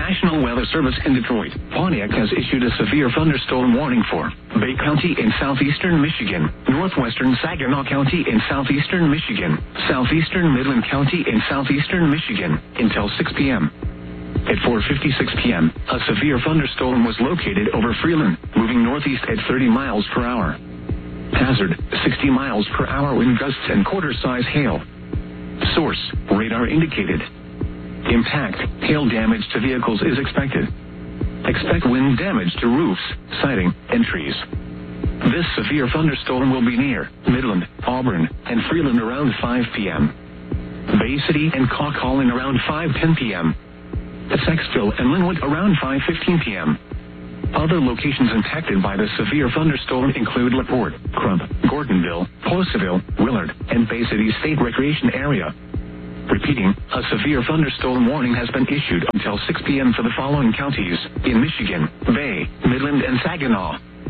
National Weather Service in Detroit, Pontiac has issued a severe thunderstorm warning for Bay County in southeastern Michigan, northwestern Saginaw County in southeastern Michigan, southeastern Midland County in southeastern Michigan, until 6 p.m. At 4:56 p.m., a severe thunderstorm was located over Freeland, moving northeast at 30 miles per hour. Hazard, 60 miles per hour wind gusts and quarter-size hail. Source, radar indicated. Impact, hail damage to vehicles is expected. Expect wind damage to roofs, siding, and trees. This severe thunderstorm will be near Midland, Auburn, and Freeland around 5 p.m. Bay City and Caw Calling around 5:10 p.m. Sexville and Linwood around 5:15 p.m. Other locations impacted by the severe thunderstorm include LaPorte, Crump, Gordonville, Poseville, Willard, and Bay City State Recreation Area. Repeating, a severe thunderstorm warning has been issued until 6 p.m. for the following counties in Michigan: Bay, Midland, and Saginaw.